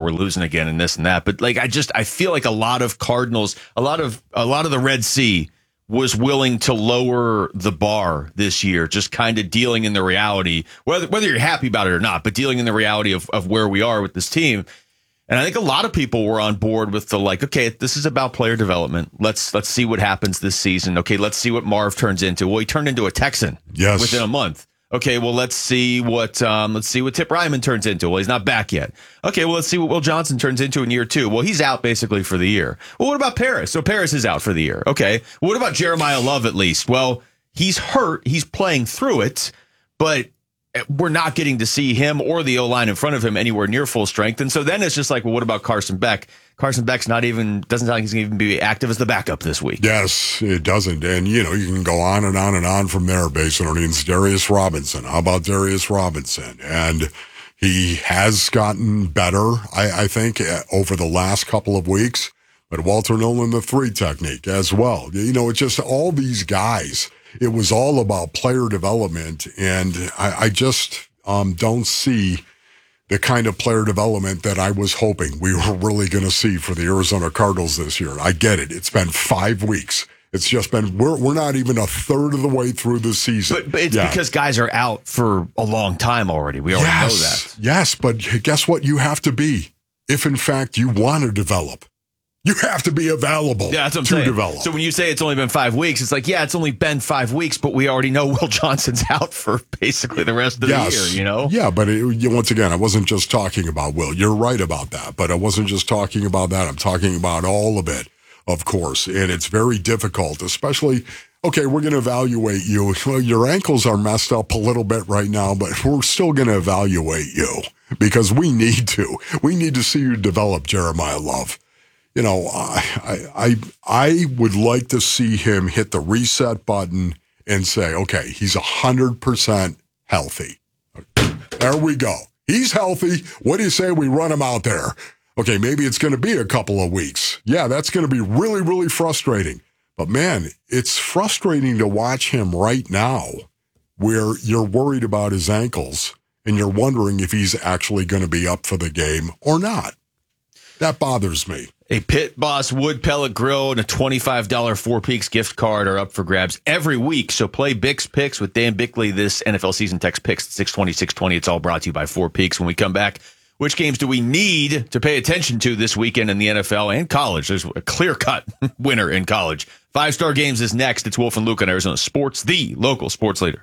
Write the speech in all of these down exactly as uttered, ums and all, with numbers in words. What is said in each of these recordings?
we're losing again and this and that. But like, I just, I feel like a lot of Cardinals, a lot of, a lot of the Red Sea was willing to lower the bar this year, just kind of dealing in the reality, whether whether you're happy about it or not, but dealing in the reality of, of where we are with this team. And I think a lot of people were on board with the like, okay, this is about player development. Let's let's see what happens this season. Okay, let's see what Marv turns into. Well, he turned into a Texan yes. within a month. Okay, well, let's see what um, let's see what Tip Ryman turns into. Well, he's not back yet. Okay, well, let's see what Will Johnson turns into in year two. Well, he's out basically for the year. Well, what about Paris? So Paris is out for the year. Okay, well, what about Jeremiah Love at least? Well, he's hurt. He's playing through it, but we're not getting to see him or the O-line in front of him anywhere near full strength. And so then it's just like, well, what about Carson Beck? Carson Beck's not even, doesn't sound like he's going to even be active as the backup this week. Yes, it doesn't. And, you know, you can go on and on and on from there based on it's Darius Robinson. How about Darius Robinson? And he has gotten better, I, I think, over the last couple of weeks. But Walter Nolan, the three technique as well. You know, it's just all these guys. It was all about player development. And I, I just um, don't see the kind of player development that I was hoping we were really going to see for the Arizona Cardinals this year. I get it. It's been five weeks. It's just been, we're we're not even a third of the way through the season. But, but it's yeah. because guys are out for a long time already. We already yes, know that. Yes, but guess what you have to be if, in fact, you want to develop. You have to be available yeah, that's what I'm to saying. develop. So when you say it's only been five weeks, it's like, yeah, it's only been five weeks, but we already know Will Johnson's out for basically the rest of yes. the year, you know? Yeah, but it, you, once again, I wasn't just talking about Will. You're right about that, but I wasn't just talking about that. I'm talking about all of it, of course, and it's very difficult, especially, okay, we're going to evaluate you. Well, your ankles are messed up a little bit right now, but we're still going to evaluate you because we need to. We need to see you develop, Jeremiah Love. You know, I, I I would like to see him hit the reset button and say, okay, he's one hundred percent healthy. There we go. He's healthy. What do you say we run him out there? Okay, maybe it's going to be a couple of weeks. Yeah, that's going to be really, really frustrating. But, man, it's frustrating to watch him right now where you're worried about his ankles and you're wondering if he's actually going to be up for the game or not. That bothers me. A Pit Boss wood pellet grill and a twenty-five dollars Four Peaks gift card are up for grabs every week. So play Bix Picks with Dan Bickley this N F L season. Text Picks at six twenty, six twenty. It's all brought to you by Four Peaks. When we come back, which games do we need to pay attention to this weekend in the N F L and college? There's a clear-cut winner in college. Five-Star Games is next. It's Wolf and Luke on Arizona Sports, the local sports leader.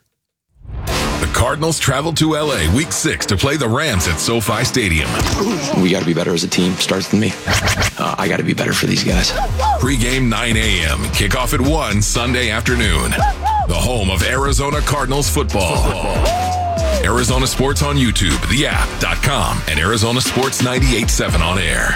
The Cardinals travel to L A week six to play the Rams at SoFi Stadium. We got to be better as a team. Starts with me. Uh, I got to be better for these guys. Pre-game nine a.m. Kickoff at one Sunday afternoon. The home of Arizona Cardinals football. football. Arizona Sports on YouTube, the app dot com, and Arizona Sports ninety-eight point seven on air.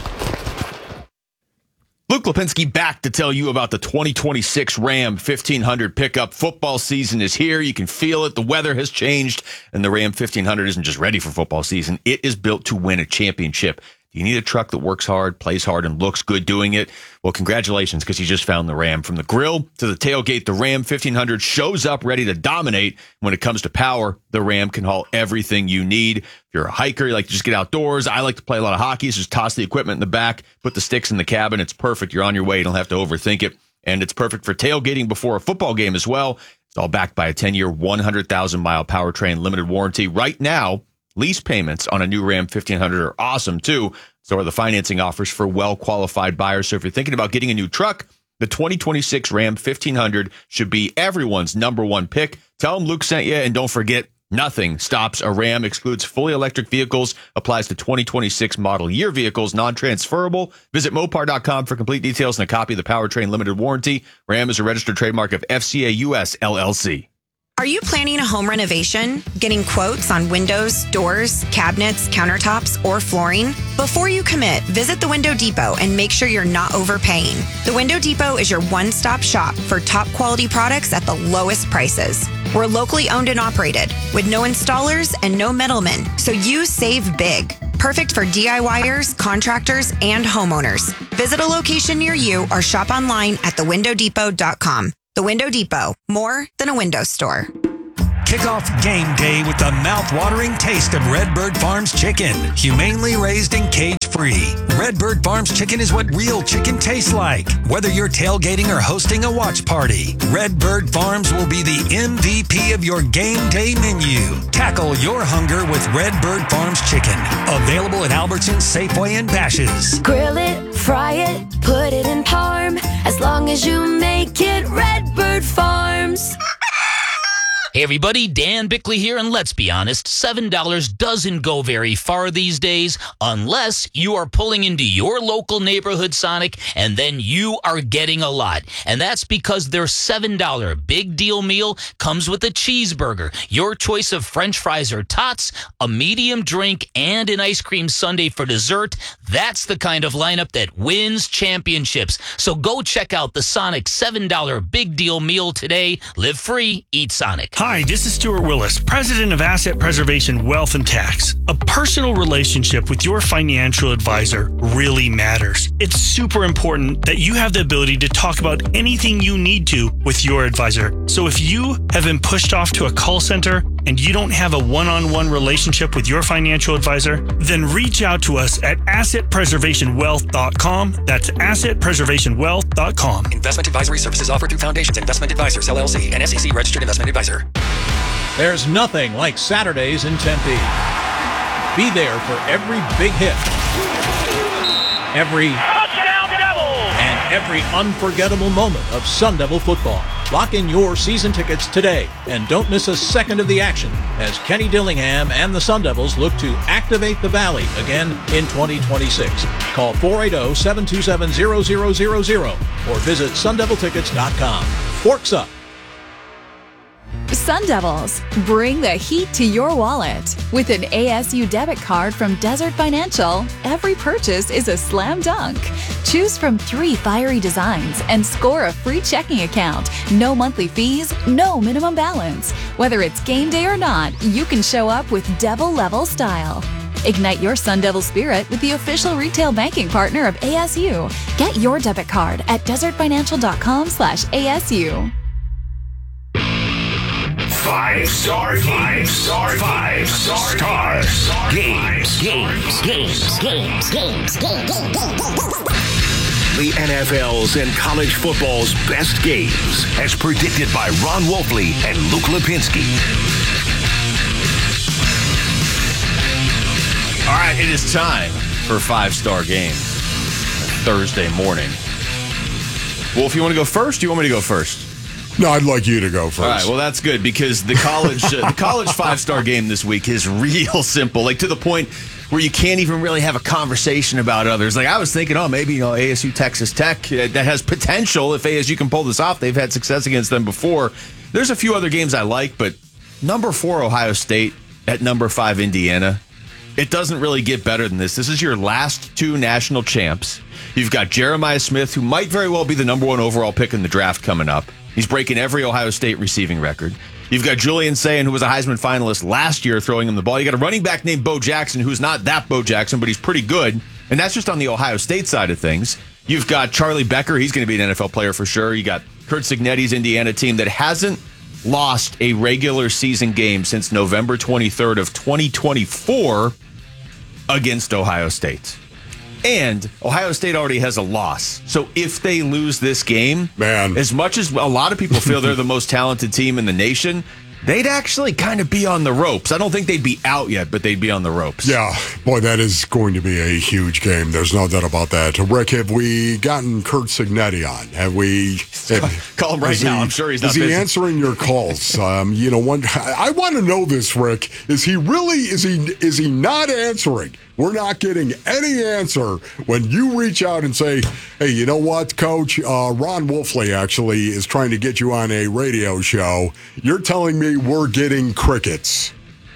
Luke Lipinski back to tell you about the twenty twenty-six Ram fifteen hundred pickup. Football season is here. You can feel it. The weather has changed, and the Ram fifteen hundred isn't just ready for football season. It is built to win a championship. Do you need a truck that works hard, plays hard, and looks good doing it? Well, congratulations, because you just found the Ram. From the grill to the tailgate, the Ram fifteen hundred shows up ready to dominate. When it comes to power, the Ram can haul everything you need. If you're a hiker, you like to just get outdoors. I like to play a lot of hockey, so just toss the equipment in the back, put the sticks in the cabin. It's perfect. You're on your way. You don't have to overthink it. And it's perfect for tailgating before a football game as well. It's all backed by a ten-year, one hundred thousand mile powertrain limited warranty. Right now, lease payments on a new Ram fifteen hundred are awesome, too. So are the financing offers for well-qualified buyers. So if you're thinking about getting a new truck, the twenty twenty-six Ram fifteen hundred should be everyone's number one pick. Tell them Luke sent you, and don't forget, nothing stops a Ram. Excludes fully electric vehicles. Applies to twenty twenty-six model year vehicles. Non-transferable. Visit Mopar dot com for complete details and a copy of the powertrain limited warranty. Ram is a registered trademark of F C A U S L L C. Are you planning a home renovation? Getting quotes on windows, doors, cabinets, countertops, or flooring? Before you commit, visit the Window Depot and make sure you're not overpaying. The Window Depot is your one-stop shop for top quality products at the lowest prices. We're locally owned and operated with no installers and no middlemen, so you save big. Perfect for DIYers, contractors, and homeowners. Visit a location near you or shop online at the window depot dot com. The Window Depot, more than a window store. Kick off game day with the mouth-watering taste of Redbird Farms chicken, humanely raised in cage free. Redbird Farms chicken is what real chicken tastes like. Whether you're tailgating or hosting a watch party, Redbird Farms will be the M V P of your game day menu. Tackle your hunger with Redbird Farms chicken. Available at Albertsons, Safeway, and Bash's'. Grill it, fry it, put it in parm. As long as you make it Redbird Farms. Hey everybody, Dan Bickley here, and let's be honest, seven dollars doesn't go very far these days unless you are pulling into your local neighborhood Sonic and then you are getting a lot. And that's because their seven dollar big deal meal comes with a cheeseburger, your choice of french fries or tots, a medium drink, and an ice cream sundae for dessert. That's the kind of lineup that wins championships. So go check out the Sonic seven dollar big deal meal today. Live free, eat Sonic. Hi, this is Stuart Willis, president of Asset Preservation Wealth and Tax. A personal relationship with your financial advisor really matters. It's super important that you have the ability to talk about anything you need to with your advisor. So if you have been pushed off to a call center and you don't have a one-on-one relationship with your financial advisor, then reach out to us at asset preservation wealth dot com. That's asset preservation wealth dot com. Investment advisory services offered through Foundations Investment Advisors, L L C, an S E C registered investment advisor. There's nothing like Saturdays in Tempe. Be there for every big hit, every touchdown Devils, and every unforgettable moment of Sun Devil football. Lock in your season tickets today and don't miss a second of the action as Kenny Dillingham and the Sun Devils look to activate the Valley again in twenty twenty-six. Call four eight zero, seven two seven, zero zero zero zero or visit sun devil tickets dot com. Forks up. Sun Devils, bring the heat to your wallet. With an A S U debit card from Desert Financial, every purchase is a slam dunk. Choose from three fiery designs and score a free checking account. No monthly fees, no minimum balance. Whether it's game day or not, you can show up with Devil level style. Ignite your Sun Devil spirit with the official retail banking partner of A S U. Get your debit card at desert financial dot com slash A S U. Five star, five star, five star, star games, games, games, games, games, games. The N F L's and college football's best games, as predicted by Ron Wolfley and Luke Lipinski. All right, it is time for Five Star Games Thursday morning. Wolf, you want to go first? Or you want me to go first? No, I'd like you to go first. All right, well, that's good because the college uh, the college five-star game this week is real simple, like to the point where you can't even really have a conversation about others. Like I was thinking, oh, maybe you know A S U, Texas Tech, uh, that has potential if A S U can pull this off. They've had success against them before. There's a few other games I like, but number four, Ohio State at number five, Indiana. It doesn't really get better than this. This is your last two national champs. You've got Jeremiah Smith, who might very well be the number one overall pick in the draft coming up. He's breaking every Ohio State receiving record. You've got Julian Sayin, who was a Heisman finalist last year, throwing him the ball. You got a running back named Bo Jackson, who's not that Bo Jackson, but he's pretty good. And that's just on the Ohio State side of things. You've got Charlie Becker. He's going to be an N F L player for sure. You got Curt Cignetti's Indiana team that hasn't lost a regular season game since November twenty-third of twenty twenty-four against Ohio State. And Ohio State already has a loss. So if they lose this game, man, as much as a lot of people feel they're the most talented team in the nation, they'd actually kind of be on the ropes. I don't think they'd be out yet, but they'd be on the ropes. Yeah, boy, that is going to be a huge game. There's no doubt about that. Rick, have we gotten Curt Cignetti on? Have we? Have, Call him right now. He, I'm sure he's not Is he busy. answering your calls? um, you know, one, I want to know this, Rick. Is he really, is he, is he not answering? We're not getting any answer when you reach out and say, hey, you know what, Coach? Uh, Ron Wolfley actually is trying to get you on a radio show. You're telling me we're getting crickets.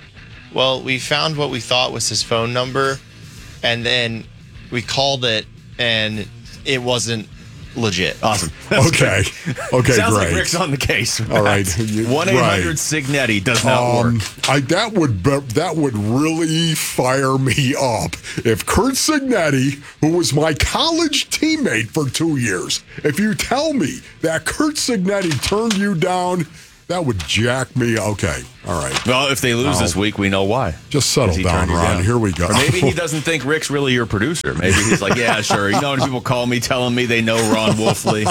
Well, we found what we thought was his phone number, and then we called it, and it wasn't legit. Awesome. Okay. Okay, Sounds great. like Rick's on the case. All right. one eight hundred Cignetti does not um, work. I, that would be, that would really fire me up if Curt Cignetti, who was my college teammate for two years, if you tell me that Curt Cignetti turned you down, that would jack me. Okay, all right. Well, if they lose Now, this week, we know why. Just settle He down, turned you Ron. down. Here we go. Or maybe he doesn't think Rick's really your producer. Maybe he's like, yeah, sure. You know, when people call me telling me they know Ron Wolfley.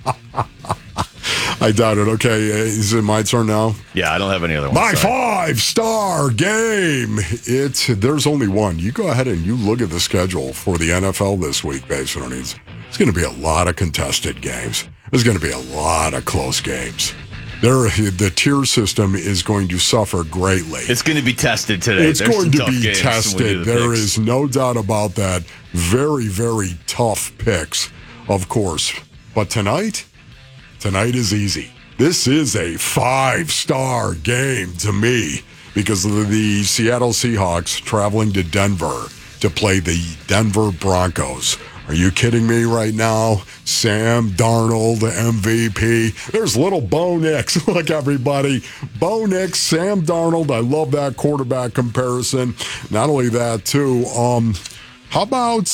I doubt it. Okay, is it my turn now? Yeah, I don't have any other ones. My Sorry. five-star game. It's there's only one. You go ahead and you look at the schedule for the N F L this week, based on it. It's going to be a lot of contested games. There's going to be a lot of close games. There, the tier system is going to suffer greatly. It's going to be tested today. It's There's going some to tough be games when we do tested. the There picks. is no doubt about that. Very, very tough picks, of course. But tonight, tonight is easy. This is a five-star game to me because of the Seattle Seahawks traveling to Denver to play the Denver Broncos. Are you kidding me right now? Sam Darnold, M V P. There's little Bo Nix. Look, everybody. Bo Nix, Sam Darnold. I love that quarterback comparison. Not only that, too. Um, how about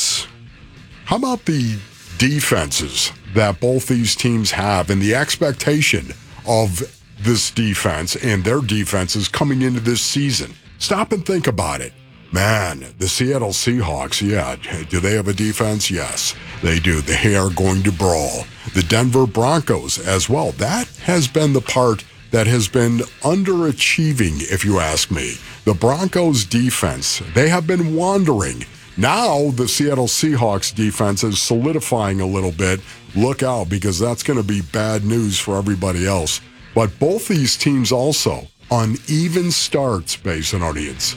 how about the defenses that both these teams have and the expectation of this defense and their defenses coming into this season? Stop and think about it. Man, the Seattle Seahawks, yeah, do they have a defense? Yes, they do. They are going to brawl. The Denver Broncos as well. That has been the part that has been underachieving, if you ask me. The Broncos defense, they have been wandering. Now the Seattle Seahawks defense is solidifying a little bit. Look out, because that's going to be bad news for everybody else. But both these teams also on even starts, based on audience.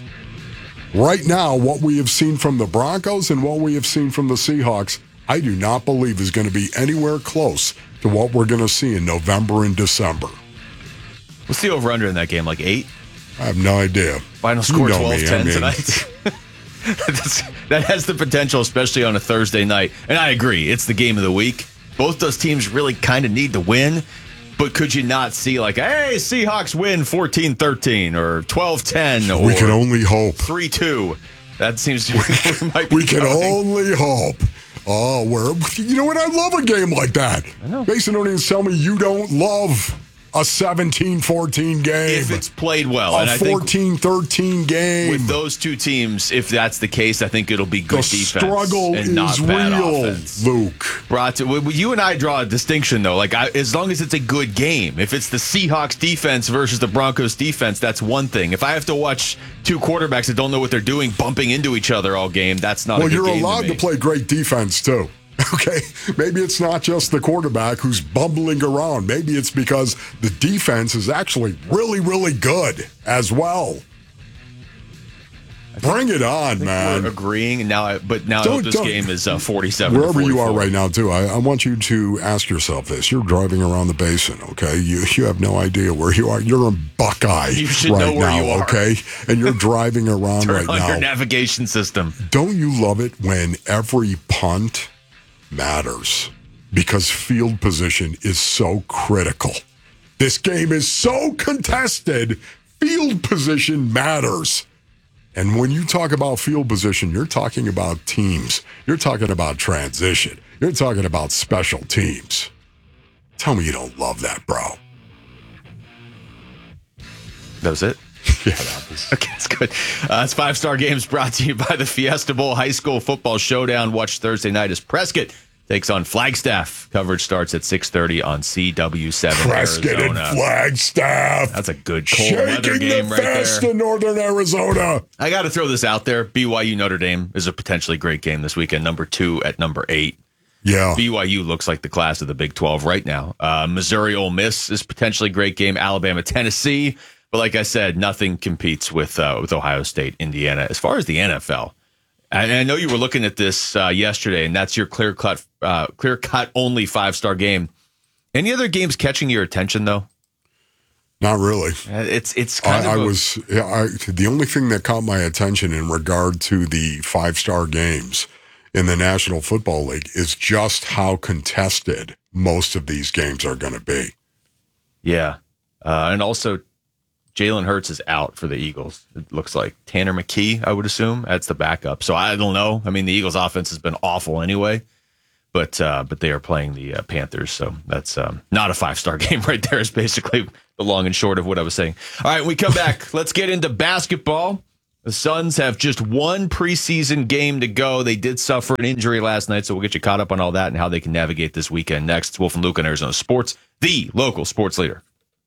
Right now, what we have seen from the Broncos and what we have seen from the Seahawks, I do not believe is going to be anywhere close to what we're going to see in November and December. What's the over-under in that game? Like eight? I have no idea. Final score You know twelve ten me, I mean- tonight. That's- that has the potential, especially on a Thursday night. And I agree, it's the game of the week. Both those teams really kind of need to win. But could you not see like, hey, Seahawks win fourteen thirteen or twelve ten or We can only hope. three two? That seems to be might be We can going. only hope. Oh, where you know what? I love a game like that. I know. Mason Onions, tell me you don't love a seventeen fourteen game. If it's played well. A and I think fourteen thirteen game. with those two teams, if that's the case, I think it'll be good the defense struggle and is not bad real, offense. Luke. Brought to well, you and I draw a distinction though. Like I, as long as it's a good game, if it's the Seahawks defense versus the Broncos defense, that's one thing. If I have to watch two quarterbacks that don't know what they're doing bumping into each other all game, that's not. Well, a good you're game allowed to, to, me. play great defense too. Okay, maybe it's not just the quarterback who's bumbling around. Maybe it's because the defense is actually really, really good as well. Bring it on, man. We're agreeing, and now, I, but now I Don't- hope this don't- game is uh, forty-seven. Wherever you are forty-four. right now, too, I, I want you to ask yourself this. You're driving around the basin, okay? You you have no idea where you are. You're in Buckeye You should right know where now, you are. okay? And you're driving around Turn right on now. your navigation system. Don't you love it when every punt matters? Because field position is so critical. This game is so contested. Field position matters. And when you talk about field position, you're talking about teams. You're talking about transition. You're talking about special teams. Tell me you don't love that, bro. That was it? Yeah, that was. Okay, it's good. Uh, it's Five Star Games brought to you by the Fiesta Bowl High School Football Showdown. Watch Thursday night as Prescott takes on Flagstaff. Coverage starts at six thirty on C W seven Prescott Arizona. and Flagstaff. That's a good cold weather Shaking game the right fist there. in northern Arizona. I got to throw this out there. B Y U Notre Dame is a potentially great game this weekend. Number two at number eight. Yeah. B Y U looks like the class of the Big twelve right now. Uh, Missouri Ole Miss is potentially a great game. Alabama Tennessee. But like I said, nothing competes with uh, with Ohio State, Indiana. As far as the N F L, and I know you were looking at this uh, yesterday, and that's your clear cut, uh, clear cut only five star game. Any other games catching your attention though? Not really. Uh, It's it's kind I, I of a- was yeah, I, the only thing that caught my attention in regard to the five star games in the National Football League is just how contested most of these games are going to be. yeah, uh, and also Jalen Hurts is out for the Eagles. It looks like Tanner McKee, I would assume, that's the backup. So I don't know. I mean, the Eagles' offense has been awful anyway. but uh, but they are playing the uh, Panthers. So that's um, not a five-star game right there is basically the long and short of what I was saying. All right, when we come back, let's get into basketball. The Suns have just one preseason game to go. They did suffer an injury last night, so we'll get you caught up on all that and how they can navigate this weekend next. It's Wolf and Luke on Arizona Sports, the local sports leader.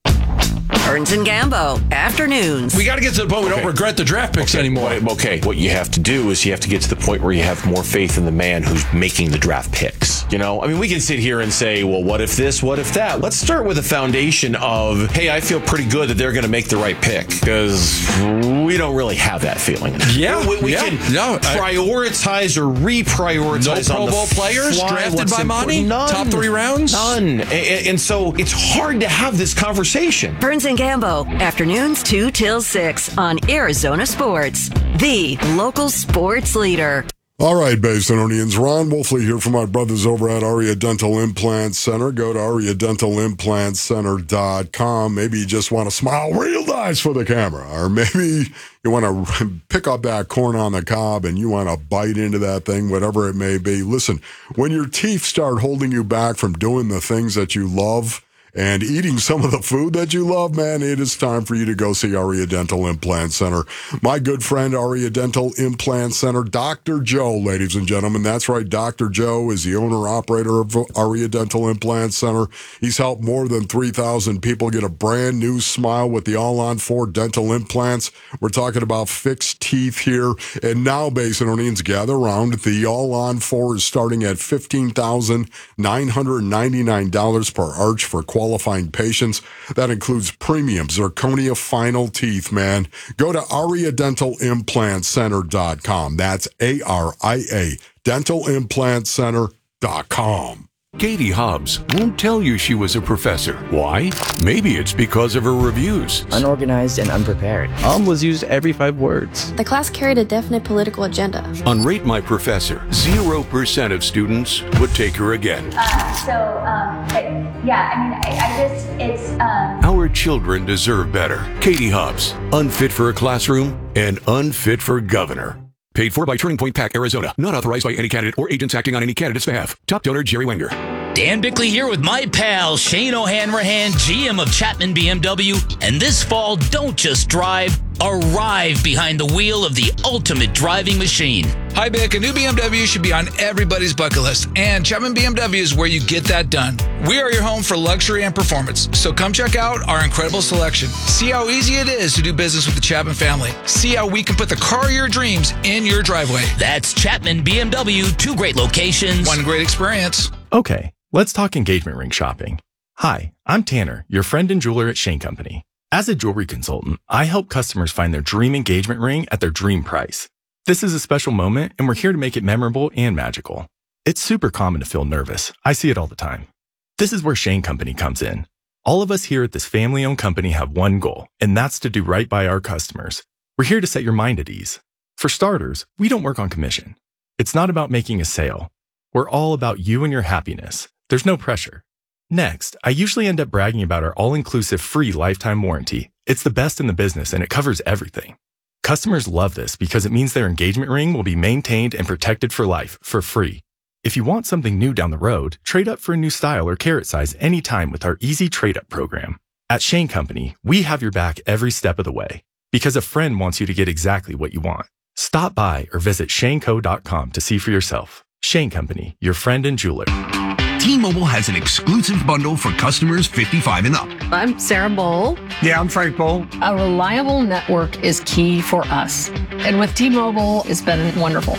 Burns and Gambo, afternoons. We got to get to the point we don't regret the draft picks okay, anymore. Wait, okay, what you have to do is you have to get to the point where you have more faith in the man who's making the draft picks. You know, I mean, we can sit here and say, well, what if this, what if that? Let's start with a foundation of, hey, I feel pretty good that they're going to make the right pick, because we don't really have that feeling. Yeah, we, we yeah, can no, prioritize I, or reprioritize no on Pro the Bowl players fly, drafted by money, None. top three rounds, none, and, and so it's hard to have this conversation. Burns and Gambo, afternoons two till six on Arizona Sports, the local sports leader. All right, Basinonians, Ron Wolfley here from my brothers over at Aria Dental Implant Center. Go to aria dental implant center dot com. Maybe you just want to smile real nice for the camera, or maybe you want to pick up that corn on the cob and you want to bite into that thing, whatever it may be. Listen, when your teeth start holding you back from doing the things that you love and eating some of the food that you love, man, it is time for you to go see Aria Dental Implant Center. My good friend, Aria Dental Implant Center, Doctor Joe, ladies and gentlemen. That's right, Doctor Joe is the owner-operator of Aria Dental Implant Center. He's helped more than three thousand people get a brand new smile with the all-on-four dental implants. We're talking about fixed teeth here. And now, Basinonians, gather around. The all-on-four is starting at fifteen thousand nine hundred ninety-nine dollars per arch for qualifying patients. That includes premium zirconia final teeth, man. Go to aria dental implant center dot com. That's A R I A, dental implant center dot com. Katie Hobbs won't tell you she was a professor. Why? Maybe it's because of her reviews. Unorganized and unprepared. Um was used every five words. The class carried a definite political agenda. On Rate My Professor, zero percent of students would take her again. Uh, so, um, I, yeah, I mean, I, I just, it's, um... Our children deserve better. Katie Hobbs, unfit for a classroom and unfit for governor. Paid for by Turning Point Pack, Arizona. Not authorized by any candidate or agents acting on any candidate's behalf. Top donor, Jerry Wenger. Dan Bickley here with my pal, Shane O'Hanrahan, G M of Chapman B M W. And this fall, don't just drive, arrive behind the wheel of the ultimate driving machine. Hi, Bick. A new B M W should be on everybody's bucket list, and Chapman B M W is where you get that done. We are your home for luxury and performance, so come check out our incredible selection. See how easy it is to do business with the Chapman family. See how we can put the car of your dreams in your driveway. That's Chapman B M W, two great locations. One great experience. Okay, let's talk engagement ring shopping. Hi, I'm Tanner, your friend and jeweler at Shane Company. As a jewelry consultant, I help customers find their dream engagement ring at their dream price. This is a special moment, and we're here to make it memorable and magical. It's super common to feel nervous. I see it all the time. This is where Shane Company comes in. All of us here at this family-owned company have one goal, and that's to do right by our customers. We're here to set your mind at ease. For starters, we don't work on commission. It's not about making a sale. We're all about you and your happiness. There's no pressure. Next, I usually end up bragging about our all-inclusive free lifetime warranty. It's the best in the business, and it covers everything. Customers love this because it means their engagement ring will be maintained and protected for life, for free. If you want something new down the road, trade up for a new style or carat size anytime with our easy trade-up program. At Shane Company, we have your back every step of the way because a friend wants you to get exactly what you want. Stop by or visit shane co dot com to see for yourself. Shane Company, your friend and jeweler. T-Mobile has an exclusive bundle for customers fifty-five and up. I'm Sarah Bowl. Yeah, I'm Frank Bowl. A reliable network is key for us. And with T-Mobile, it's been wonderful.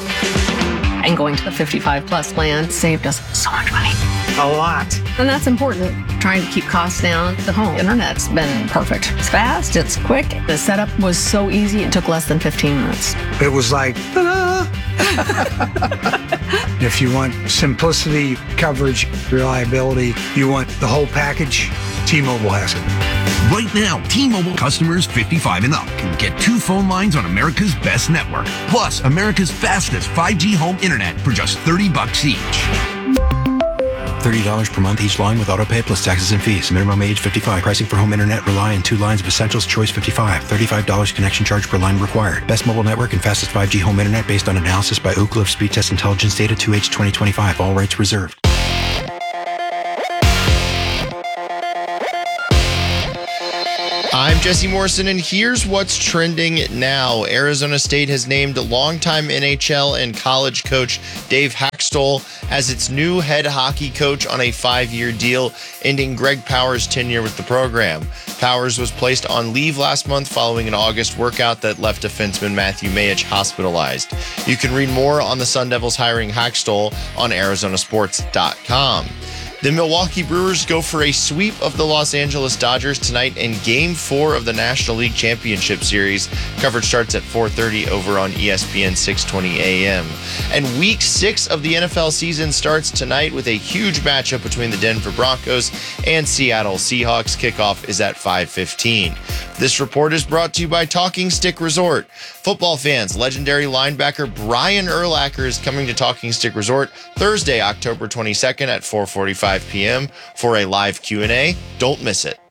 And going to the fifty-five plus plan saved us so much money. A lot. And that's important. Trying to keep costs down. The home internet's been perfect. It's fast, it's quick. The setup was so easy, it took less than fifteen minutes. It was like, ta-da! If you want simplicity, coverage, reliability, you want the whole package, T-Mobile has it. Right now, T-Mobile customers fifty-five and up can get two phone lines on America's best network, plus America's fastest five G home internet for just thirty bucks each. thirty dollars per month each line with autopay plus taxes and fees. Minimum age fifty-five. Pricing for home internet rely on two lines of Essentials Choice fifty-five. thirty-five dollars connection charge per line required. Best mobile network and fastest five G home internet based on analysis by Ookla of Speed Test Intelligence Data two H twenty twenty-five. All rights reserved. I'm Jesse Morrison, and here's what's trending now. Arizona State has named longtime N H L and college coach Dave Haxtell as its new head hockey coach on a five-year deal, ending Greg Powers' tenure with the program. Powers was placed on leave last month following an August workout that left defenseman Matthew Mayich hospitalized. You can read more on the Sun Devils hiring Haxtell on Arizona Sports dot com. The Milwaukee Brewers go for a sweep of the Los Angeles Dodgers tonight in Game four of the National League Championship Series. Coverage starts at four thirty over on E S P N six twenty A M. And Week six of the N F L season starts tonight with a huge matchup between the Denver Broncos and Seattle Seahawks. Kickoff is at five fifteen. This report is brought to you by Talking Stick Resort. Football fans, legendary linebacker Brian Urlacher is coming to Talking Stick Resort Thursday, October twenty-second at four forty-five p.m. for a live Q and A. Don't miss it.